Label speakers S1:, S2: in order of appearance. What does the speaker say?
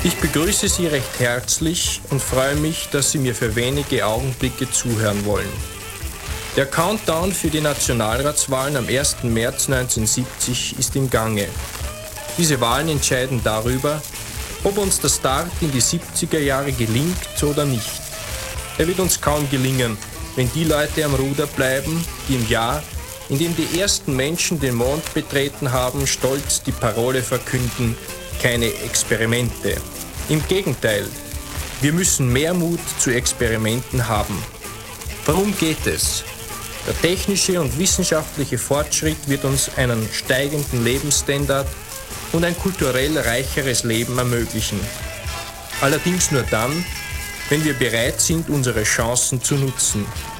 S1: Ich begrüße Sie recht herzlich und freue mich, dass Sie mir für wenige Augenblicke zuhören wollen. Der Countdown für die Nationalratswahlen am 1. März 1970 ist im Gange. Diese Wahlen entscheiden darüber, ob uns der Start in die 70er Jahre gelingt oder nicht. Er wird uns kaum gelingen, wenn die Leute am Ruder bleiben, die im Jahr, in dem die ersten Menschen den Mond betreten haben, stolz die Parole verkünden: keine Experimente. Im Gegenteil, wir müssen mehr Mut zu Experimenten haben. Worum geht es? Der technische und wissenschaftliche Fortschritt wird uns einen steigenden Lebensstandard und ein kulturell reicheres Leben ermöglichen. Allerdings nur dann, wenn wir bereit sind, unsere Chancen zu nutzen.